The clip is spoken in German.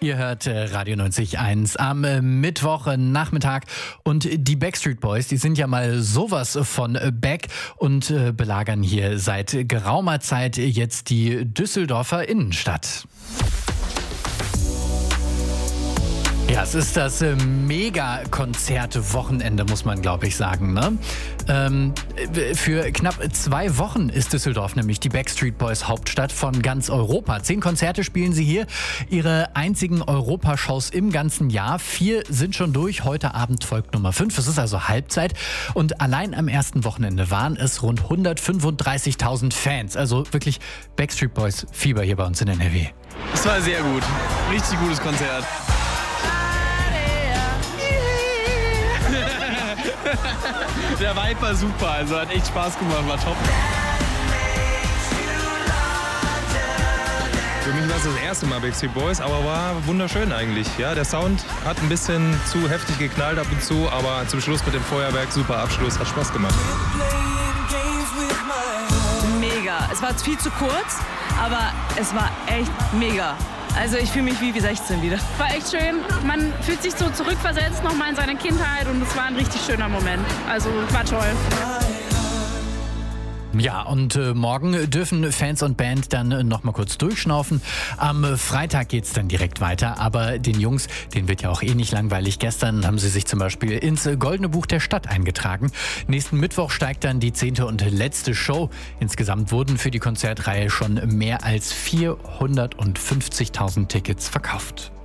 Ihr hört Radio 90.1 am Mittwochnachmittag und die Backstreet Boys, die sind ja mal sowas von back und belagern hier seit geraumer Zeit jetzt die Düsseldorfer Innenstadt. Ja, es ist das Mega-Konzert-Wochenende, muss man, glaube ich, sagen. Ne? Für knapp 2 Wochen ist Düsseldorf nämlich die Backstreet Boys Hauptstadt von ganz Europa. 10 Konzerte spielen sie hier, ihre einzigen Europashows im ganzen Jahr. 4 sind schon durch, heute Abend folgt Nummer 5. Es ist also Halbzeit und allein am ersten Wochenende waren es rund 135.000 Fans. Also wirklich Backstreet Boys Fieber hier bei uns in NRW. Es war sehr gut, richtig gutes Konzert. Der Vibe war super, also hat echt Spaß gemacht, war top. Für mich war es das erste Mal Backstreet Boys, aber war wunderschön eigentlich. Ja, der Sound hat ein bisschen zu heftig geknallt ab und zu, aber zum Schluss mit dem Feuerwerk, super Abschluss, hat Spaß gemacht. Mega. Es war viel zu kurz, aber es war echt mega. Also ich fühle mich wie 16 wieder. War echt schön. Man fühlt sich so zurückversetzt nochmal in seine Kindheit und es war ein richtig schöner Moment. Also war toll. Ja, und morgen dürfen Fans und Band dann noch mal kurz durchschnaufen. Am Freitag geht's dann direkt weiter, aber den Jungs, denen wird ja auch eh nicht langweilig. Gestern haben sie sich zum Beispiel ins Goldene Buch der Stadt eingetragen. Nächsten Mittwoch steigt dann die 10. und letzte Show. Insgesamt wurden für die Konzertreihe schon mehr als 450.000 Tickets verkauft.